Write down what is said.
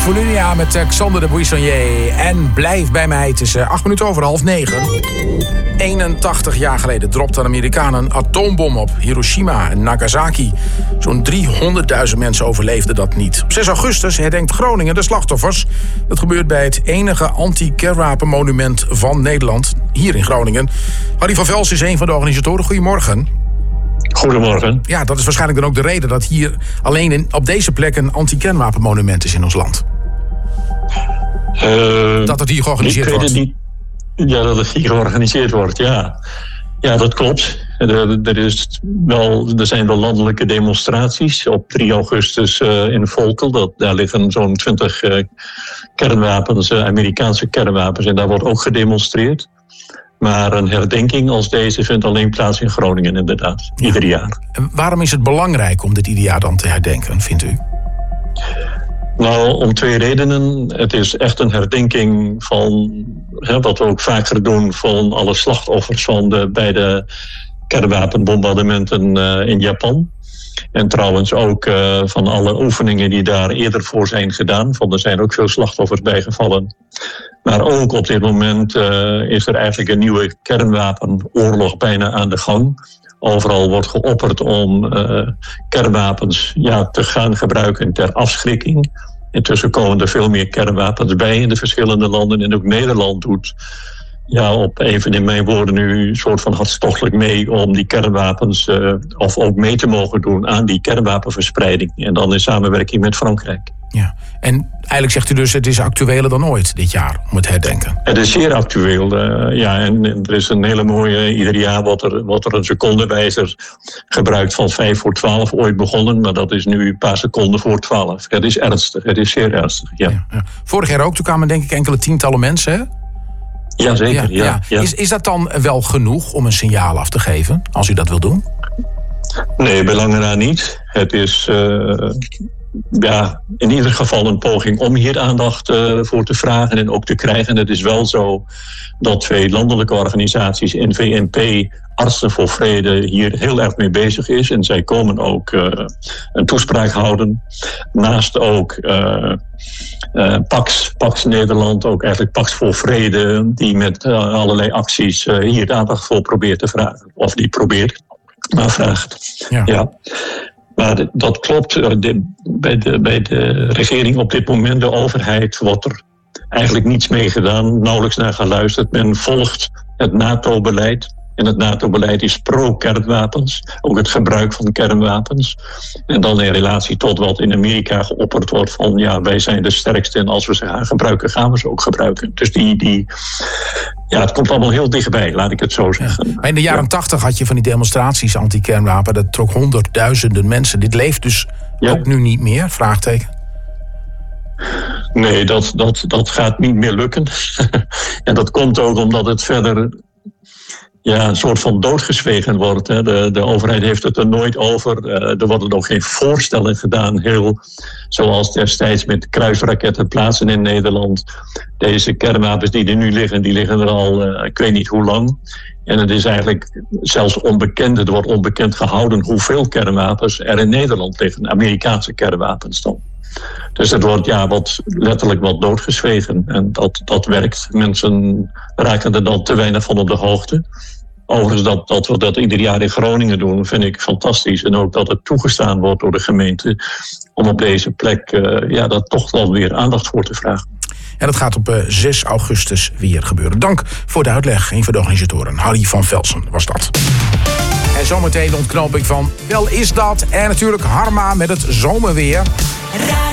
Volunia met Xander de Buissonnier. En blijf bij mij, het is 9:08. 81 jaar geleden dropte een Amerikaan een atoombom op Hiroshima en Nagasaki. Zo'n 300.000 mensen overleefden dat niet. Op 6 augustus herdenkt Groningen de slachtoffers. Dat gebeurt bij het enige anti-kernwapenmonument van Nederland, hier in Groningen. Harry van Velsen is een van de organisatoren. Goedemorgen. Goedemorgen. Ja, dat is waarschijnlijk dan ook de reden dat hier alleen op deze plek een anti-kernwapenmonument is in ons land. Dat het hier georganiseerd wordt. Ja, dat het hier georganiseerd wordt, ja. Ja, dat klopt. Er zijn wel landelijke demonstraties. Op 3 augustus in Volkel. Daar liggen zo'n 20 kernwapens, Amerikaanse kernwapens. En daar wordt ook gedemonstreerd. Maar een herdenking als deze vindt alleen plaats in Groningen, inderdaad. Ieder jaar. En waarom is het belangrijk om dit ieder jaar dan te herdenken, vindt u? Nou, om 2 redenen. Het is echt een herdenking van, wat we ook vaker doen, van alle slachtoffers van de beide kernwapenbombardementen in Japan. En trouwens ook van alle oefeningen die daar eerder voor zijn gedaan. Er zijn ook veel slachtoffers bijgevallen. Maar ook op dit moment is er eigenlijk een nieuwe kernwapenoorlog bijna aan de gang. Overal wordt geopperd om kernwapens te gaan gebruiken ter afschrikking. Intussen komen er veel meer kernwapens bij in de verschillende landen. En ook Nederland doet, op even in mijn woorden nu, een soort van hartstochtelijk mee om die kernwapens of ook mee te mogen doen aan die kernwapenverspreiding. En dan in samenwerking met Frankrijk. Ja, en eigenlijk zegt u dus het is actueler dan ooit dit jaar om het herdenken. Het is zeer actueel, en er is een hele mooie, ieder jaar wordt er een secondenwijzer gebruikt van 11:55 ooit begonnen, maar dat is nu een paar seconden voor 12. Het is ernstig, het is zeer ernstig, ja. Vorig jaar ook, toen kwamen denk ik enkele tientallen mensen, hè? Jazeker, ja. Is dat dan wel genoeg om een signaal af te geven, als u dat wil doen? Nee, belangen daar niet. Het is in ieder geval een poging om hier aandacht voor te vragen en ook te krijgen. Het is wel zo dat 2 landelijke organisaties, NVNP, Artsen voor Vrede, hier heel erg mee bezig is. En zij komen ook een toespraak houden. Naast ook Pax Nederland, ook eigenlijk Pax voor Vrede, die met allerlei acties hier aandacht voor probeert te vragen. Of die probeert, maar vraagt. Ja. Maar dat klopt. Bij de regering op dit moment, de overheid, wordt er eigenlijk niets mee gedaan. Nauwelijks naar geluisterd. Men volgt het NATO-beleid. En het NATO-beleid is pro-kernwapens. Ook het gebruik van kernwapens. En dan in relatie tot wat in Amerika geopperd wordt van wij zijn de sterkste en als we ze gaan gebruiken, gaan we ze ook gebruiken. Dus het komt allemaal heel dichtbij, laat ik het zo zeggen. Maar in de jaren 80 had je van die demonstraties anti-kernwapen. Dat trok honderdduizenden mensen. Dit leeft dus ook nu niet meer? Vraagteken. Nee, dat gaat niet meer lukken. En dat komt ook omdat het verder een soort van doodgezwegen wordt. Hè. De overheid heeft het er nooit over. Er worden ook geen voorstellen gedaan. Heel zoals destijds met kruisraketten plaatsen in Nederland. Deze kernwapens die er nu liggen, die liggen er al ik weet niet hoe lang. En het is eigenlijk zelfs onbekend. Het wordt onbekend gehouden hoeveel kernwapens er in Nederland liggen. Amerikaanse kernwapens dan. Dus het wordt letterlijk wat doodgezwegen. En dat werkt. Mensen raken er dan te weinig van op de hoogte. Overigens dat we dat ieder jaar in Groningen doen, vind ik fantastisch. En ook dat het toegestaan wordt door de gemeente om op deze plek daar toch wel weer aandacht voor te vragen. En dat gaat op 6 augustus weer gebeuren. Dank voor de uitleg. Een van de organisatoren, Harry van Velsen, was dat. En zometeen de ontknoping van Wel is dat. En natuurlijk Harma met het zomerweer.